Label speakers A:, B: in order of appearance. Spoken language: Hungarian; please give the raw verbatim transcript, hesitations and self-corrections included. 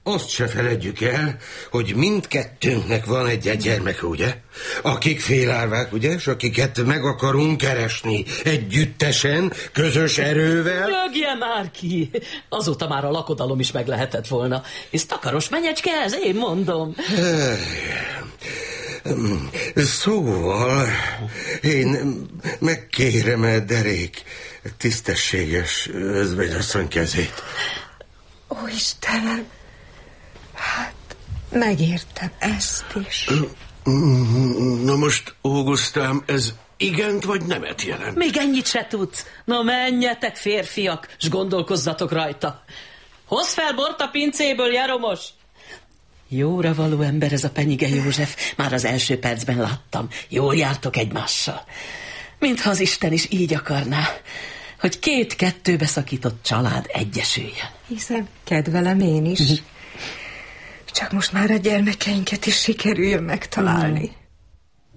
A: azt se feledjük el, hogy mindkettőnknek van egy-egy gyermeke, ugye? Akik félárvák, ugye? És akiket meg akarunk keresni együttesen, közös erővel.
B: Rögje már ki! Azóta már a lakodalom is meg lehetett volna. És takaros menyecske, ez én mondom.
A: Szóval én megkérem derék tisztességes özvegyasszony kezét.
C: Ó, Istenem, hát megértem ezt is.
D: Na most, Augustám, ez igent vagy nemet jelent?
B: Még ennyit se tudsz. Na menjetek, férfiak, s gondolkozzatok rajta. Hozz fel bort a pincéből, Jeromos! Jóra való ember ez a Penyige József, már az első percben láttam. Jól jártok egymással. Mintha az Isten is így akarná, hogy két kettőbe szakított család egyesüljön.
C: Hiszem, kedvelem én is. Csak most már a gyermekeinket is sikerüljön megtalálni.